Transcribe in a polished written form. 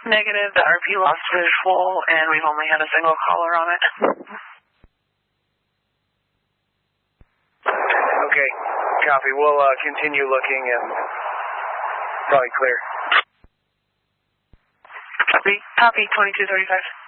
Negative, the RP lost visual, and we've only had a single caller on it. Okay, copy. We'll continue looking and probably clear. Copy, 2235.